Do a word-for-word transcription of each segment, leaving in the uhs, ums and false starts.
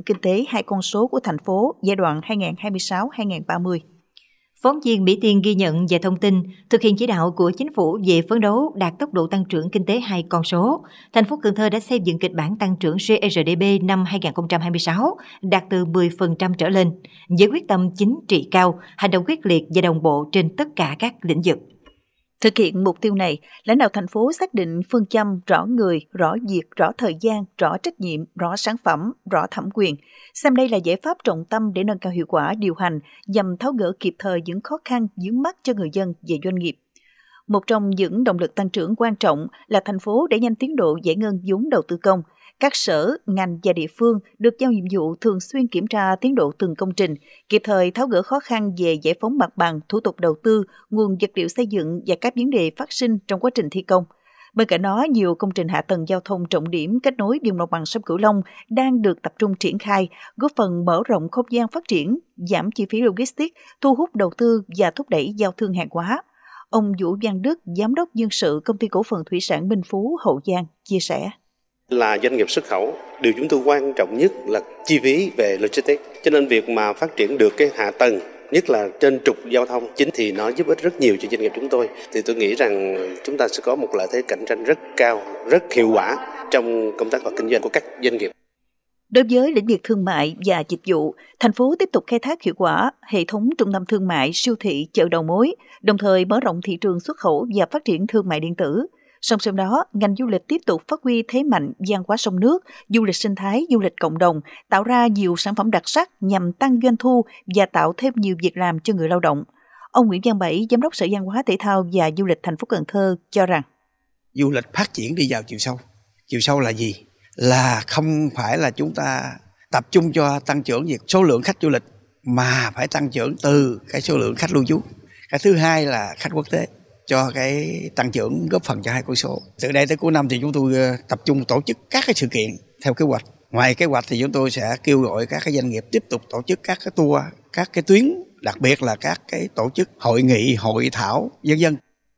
kinh tế hai con số của thành phố giai đoạn hai nghìn không trăm hai mươi sáu đến hai nghìn không trăm ba mươi. Phóng viên Mỹ Tiên ghi nhận và thông tin, thực hiện chỉ đạo của chính phủ về phấn đấu đạt tốc độ tăng trưởng kinh tế hai con số, thành phố Cần Thơ đã xây dựng kịch bản tăng trưởng giê rờ đê pê năm hai nghìn không trăm hai mươi sáu đạt từ mười phần trăm trở lên, với quyết tâm chính trị cao, hành động quyết liệt và đồng bộ trên tất cả các lĩnh vực. Thực hiện mục tiêu này, lãnh đạo thành phố xác định phương châm rõ người, rõ việc, rõ thời gian, rõ trách nhiệm, rõ sản phẩm, rõ thẩm quyền, xem đây là giải pháp trọng tâm để nâng cao hiệu quả điều hành nhằm tháo gỡ kịp thời những khó khăn vướng mắc cho người dân và doanh nghiệp. Một trong những động lực tăng trưởng quan trọng là thành phố đẩy nhanh tiến độ giải ngân vốn đầu tư công. Các sở, ngành và địa phương được giao nhiệm vụ thường xuyên kiểm tra tiến độ từng công trình, kịp thời tháo gỡ khó khăn về giải phóng mặt bằng, thủ tục đầu tư, nguồn vật liệu xây dựng và các vấn đề phát sinh trong quá trình thi công. Bên cạnh đó, nhiều công trình hạ tầng giao thông trọng điểm kết nối vùng đồng bằng sông Cửu Long đang được tập trung triển khai, góp phần mở rộng không gian phát triển, giảm chi phí logistics, thu hút đầu tư và thúc đẩy giao thương hàng hóa. Ông Vũ Văn Đức, Giám đốc nhân sự Công ty Cổ phần Thủy sản Minh Phú, Hậu Giang, chia sẻ. Là doanh nghiệp xuất khẩu, điều chúng tôi quan trọng nhất là chi phí về logistics. Cho nên việc mà phát triển được cái hạ tầng, nhất là trên trục giao thông chính thì nó giúp ích rất nhiều cho doanh nghiệp chúng tôi. Thì tôi nghĩ rằng chúng ta sẽ có một lợi thế cạnh tranh rất cao, rất hiệu quả trong công tác và kinh doanh của các doanh nghiệp. Đối với lĩnh vực thương mại và dịch vụ, thành phố tiếp tục khai thác hiệu quả hệ thống trung tâm thương mại, siêu thị, chợ đầu mối, đồng thời mở rộng thị trường xuất khẩu và phát triển thương mại điện tử. Song song đó, ngành du lịch tiếp tục phát huy thế mạnh văn hóa sông nước, du lịch sinh thái, du lịch cộng đồng, tạo ra nhiều sản phẩm đặc sắc nhằm tăng doanh thu và tạo thêm nhiều việc làm cho người lao động. Ông Nguyễn Văn Bảy, Giám đốc Sở Văn hóa Thể thao và Du lịch thành phố Cần Thơ cho rằng du lịch phát triển đi vào chiều sâu. Chiều sâu là gì? Là không phải là chúng ta tập trung cho tăng trưởng về số lượng khách du lịch, mà phải tăng trưởng từ cái số lượng khách lưu trú. Cái thứ hai là khách quốc tế, cho cái tăng trưởng góp phần cho hai con số. Từ đây tới cuối năm thì chúng tôi tập trung tổ chức các cái sự kiện theo kế hoạch. Ngoài kế hoạch thì chúng tôi sẽ kêu gọi các cái doanh nghiệp tiếp tục tổ chức các cái tour, các cái tuyến, đặc biệt là các cái tổ chức hội nghị, hội thảo, vân vân.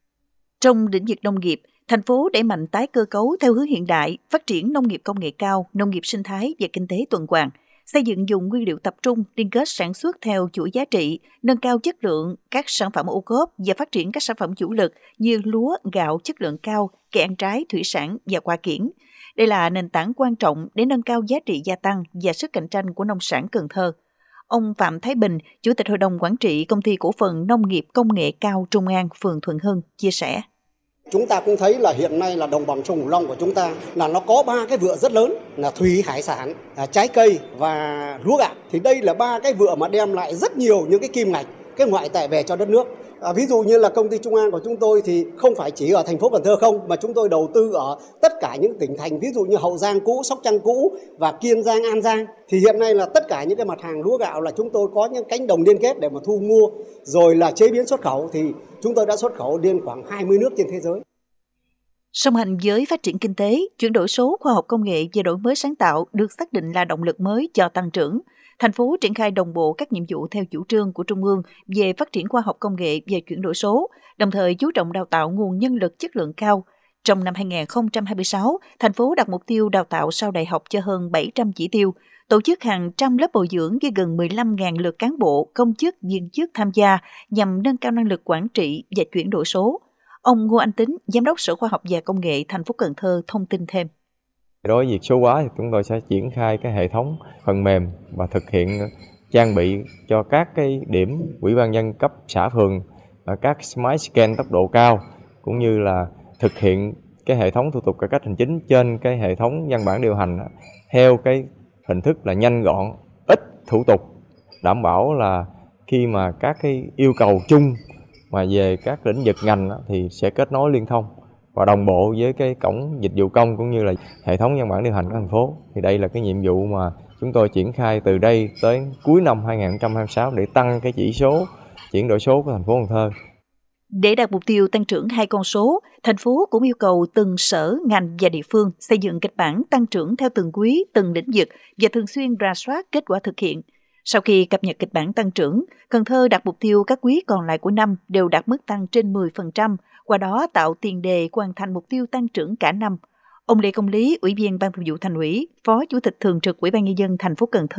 Trong lĩnh vực nông nghiệp, thành phố đẩy mạnh tái cơ cấu theo hướng hiện đại, phát triển nông nghiệp công nghệ cao, nông nghiệp sinh thái và kinh tế tuần hoàn, xây dựng vùng nguyên liệu tập trung, liên kết sản xuất theo chuỗi giá trị, nâng cao chất lượng các sản phẩm ô cốp và phát triển các sản phẩm chủ lực như lúa, gạo chất lượng cao, cây ăn trái, thủy sản và hoa kiển. Đây là nền tảng quan trọng để nâng cao giá trị gia tăng và sức cạnh tranh của nông sản Cần Thơ. Ông Phạm Thái Bình, Chủ tịch Hội đồng Quản trị Công ty Cổ phần Nông nghiệp Công nghệ cao Trung An, phường Thuận Hưng, chia sẻ. Chúng ta cũng thấy là hiện nay là đồng bằng sông Cửu Long của chúng ta là nó có ba cái vựa rất lớn là thủy hải sản, trái cây và lúa gạo. Thì đây là ba cái vựa mà đem lại rất nhiều những cái kim ngạch, cái ngoại tệ về cho đất nước. À, ví dụ như là công ty Trung An của chúng tôi thì không phải chỉ ở thành phố Cần Thơ không, mà chúng tôi đầu tư ở tất cả những tỉnh thành, ví dụ như Hậu Giang cũ, Sóc Trăng cũ và Kiên Giang, An Giang. Thì hiện nay là tất cả những cái mặt hàng lúa gạo là chúng tôi có những cánh đồng liên kết để mà thu mua, rồi là chế biến xuất khẩu thì chúng tôi đã xuất khẩu đến khoảng hai mươi nước trên thế giới. Song hành với phát triển kinh tế, chuyển đổi số, khoa học công nghệ và đổi mới sáng tạo được xác định là động lực mới cho tăng trưởng. Thành phố triển khai đồng bộ các nhiệm vụ theo chủ trương của Trung ương về phát triển khoa học công nghệ và chuyển đổi số, đồng thời chú trọng đào tạo nguồn nhân lực chất lượng cao. Trong năm hai nghìn không trăm hai mươi sáu, thành phố đặt mục tiêu đào tạo sau đại học cho hơn bảy trăm chỉ tiêu, tổ chức hàng trăm lớp bồi dưỡng với gần mười lăm nghìn lượt cán bộ, công chức, viên chức tham gia nhằm nâng cao năng lực quản trị và chuyển đổi số. Ông Ngô Anh Tính, Giám đốc Sở Khoa học và Công nghệ thành phố Cần Thơ thông tin thêm. Đối với việc số hóa thì chúng tôi sẽ triển khai cái hệ thống phần mềm và thực hiện trang bị cho các cái điểm ủy ban nhân cấp xã phường các smart scan tốc độ cao, cũng như là thực hiện cái hệ thống thủ tục cải cách hành chính trên cái hệ thống văn bản điều hành theo cái hình thức là nhanh gọn, ít thủ tục, đảm bảo là khi mà các cái yêu cầu chung mà về các lĩnh vực ngành thì sẽ kết nối liên thông và đồng bộ với cái cổng dịch vụ công cũng như là hệ thống văn bản điều hành của thành phố. Thì đây là cái nhiệm vụ mà chúng tôi triển khai từ đây tới cuối năm hai nghìn không trăm hai mươi sáu để tăng cái chỉ số chuyển đổi số của thành phố Cần Thơ. Để đạt mục tiêu tăng trưởng hai con số, thành phố cũng yêu cầu từng sở, ngành và địa phương xây dựng kịch bản tăng trưởng theo từng quý, từng lĩnh vực và thường xuyên rà soát kết quả thực hiện. Sau khi cập nhật kịch bản tăng trưởng, Cần Thơ đặt mục tiêu các quý còn lại của năm đều đạt mức tăng trên mười phần trăm, qua đó tạo tiền đề hoàn thành mục tiêu tăng trưởng cả năm. Ông Lê Công Lý, Ủy viên Ban Thường vụ Thành ủy, Phó Chủ tịch Thường trực Ủy ban Nhân dân thành phố Cần Thơ